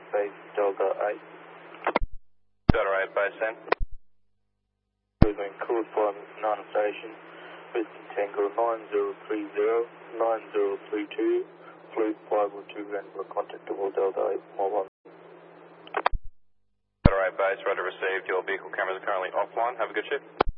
base Delta 8. Delta 8, base 10. We're going code for 9 station, Whiskey Tango 9030, 9032, flight 502 and we're contactable Delta 8, mobile. Delta 8, base, roger received. Your vehicle cameras are currently offline. Have a good shift.